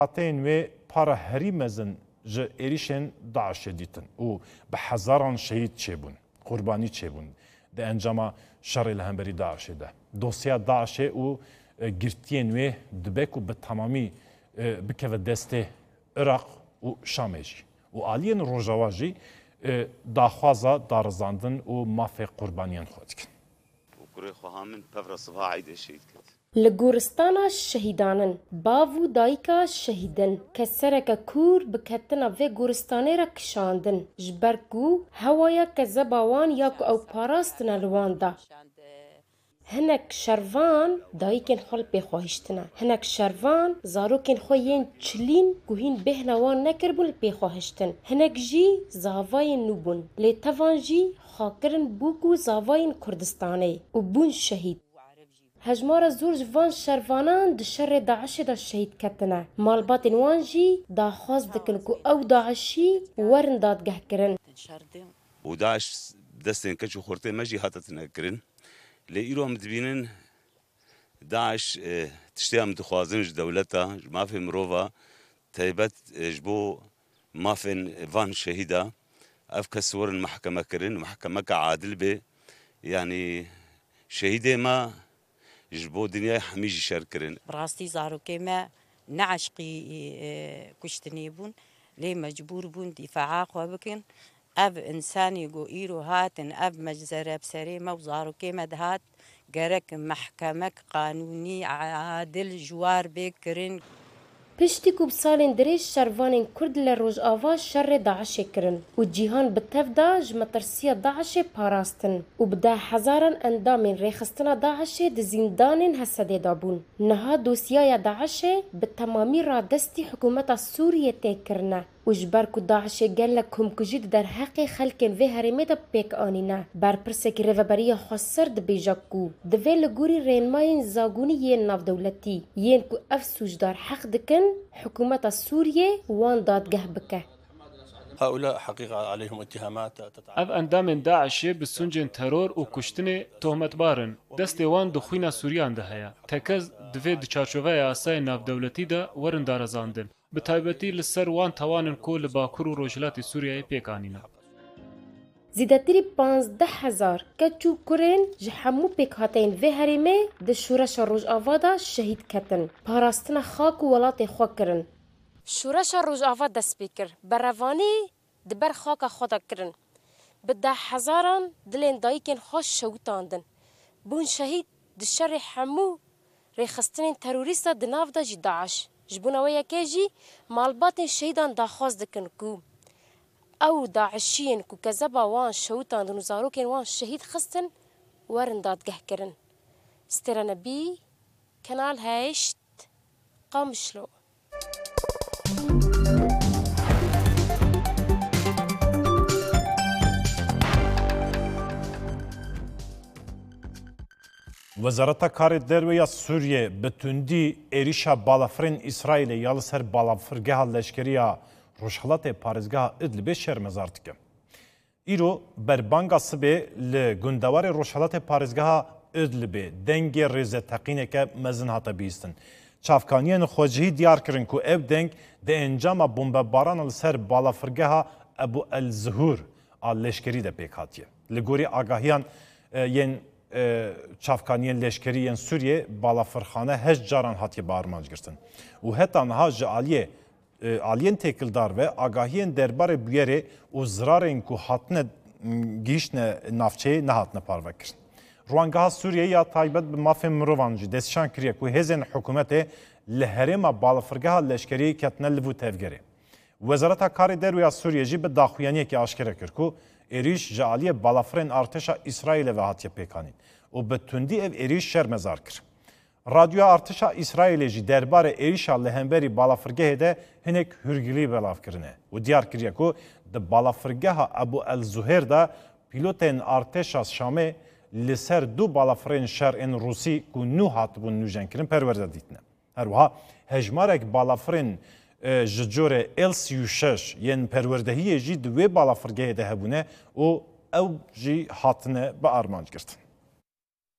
هاتین و پارا هری مزن ج ایریشن داعش دیتن و به هزاران شهید چبون قربانی چبون ده انجام شر الهمبری داعش ده دوسیا داعش و گرتین و دبک و به تمامی بکه دست عراق و شامجی و آلین روجواجی داخوازا دارزاندن و مافی قربانیان خود کن. وكره خواهمن پفر صبح عيد شهید کرد. لگورستانا شهیدانن باو دایکا شهیدن کسرک کور بکتنا و گورستانه را کشاندن جبرکو هوایا کزباوان یا کو او پاراست نلواندا هنک شروان دایکن خال بخواهشتنا هنک شروان زاروکن خوین چلین گوهین بهنوان نکربون بخواهشتن هنک جی زاوای نوبون لیتوان جی خاکرن بوکو زاوای کردستانه و بون شهید هجمار زور جوان شروانان د شر داعش دا شهید کتنه مالبات وان جی دا خواست دکن کو او داعشی ورن دادگه کرن و داعش دستن کچو خورته مجی حتتنا کرن لإيرو هم تبينن داعش تشتي هم تخوازنج دولتها ما في مروفا تايبت جبو ما في فان شهيدة أفكس ورن محكمة كرن محكمة عادل به يعني شهيدة ما جبو دنيا حميجي شر كرن براستي زارو كما نعشقي كشتنيبون ليه مجبور بون دفاعا خوابكن اب انسانی گو ایرو هاتن اب مجزره بسری موزارو که مدهات گرک محکمک قانونی عادل جوار بکرین پشتی کو بسالین دریج شروانین کرد لروج آوا شر داعش کرن و جیهان بتفدا جمترسیا داعش پاراستن و بدا هزاران اندامین ریخستنا داعش د زندانین حسده دابون نها دوسیای داعش به تمامی را دستی حکومت سوریه تکرنه وجبركو داعش قال لكم كجيد در حق خلق في هرميدا بيك آنينا برپرسك ريفابريا خسر دبيجاكو دفي لغوري رينماين زاغوني ين ناف دولتي ين كو افسوج دار حق دكن حكومة سوريا وان دادگه بكه هؤلاء حقيقة عليهم اتهامات اف اندام داعش بسنجن ترور و کشتن تهمت بارن دست وان دخوینا سوریان ده هيا تکز دفي دچارچوه اسای ناف دولتي ده ورن دارزاندن بتایبەتی لەسەر وان توانن کۆ لە باکوور و ڕۆژهەڵاتی سووریای پێکانینە. زیدەتری 15,000 کەچ و کورێن ji hemû pêkhateyên vê herêmê di şûreşa Rojava da şehîd ketin. Parastina xak û welatê xwe kirin. Şûreşa Rojava dest pê kir. Berevanî di ber xaka xwe da kirin. Bi deh hezaran dilên dayîkên xwe şewitandin. Bûn şehîd di şerê hemû rêxistinên terorîsta di nav da jî Daeş. جبوناويا جي مالباتن شهيدان داخواز دكن كو او داعشيين كو كذبا وان شوتان دنوزاروكين وان شهيد خستن ورن دادگه کرن سترنا بي كنال هايشت قامشلو وزارت کار درویا سوریه به تندی ایریشا بالافرین اسرائیل یال سر بالافرگه لشکریا روشحلات پارزگاه ادلب شرمزارت که ایرو بربانگا سبه لگندوار روشحلات پارزگاه ادلب دنگ ریز تقینه که مزن هاتا بیستن چافکانیان خوجهی دیار کرن که او دنگ ده انجام بمباران سر بالافرگه ابو الزهور لشکری ده پیکاتیه لگوری آگاهیان ین çavkaniyên leşkerî yên Sûriye balafirxane heşt caran hatiye barmanc girtin. û heta niha ji aliyên têkildar ve agahiyên derbarê bûyerê û zirarên ku hatine gihîştine navçeyê nehatine parvekirin. Rwangeha Sûriyeyê ya taybet bi mafên mirovan jî destşan kiriye ku hêzên hikûmetê li herêma balafirgeha leşkerî ketine li vû tevgerê. Wezareta Karê Derweya Sûriye jî bi daxuyaniyekê aşkere kir ku êriş ji aliyê balafirên artêşa İsraîlê ve hatiye pêkanîn û bi tundî ev êriş şermezar kir. Radyoya artêşa İsraîlê jî derbarê êrişa li hemberî balafirgehê de hinek hûrgilî belav kirine û diyar kiriye ku di balafirgeha Ebu El Zuhêr de pîlotên artêşa Şamê li ser du balafirên şer ên Rûsî ku nû hatibûn nûjenkirin perwerde dîtine. Her wiha hejmarek balafirên ji corê L-36 yên perwerdehiyê jî di wê balafirgehê de hebûne û ew jî hatine bi armanc girtin.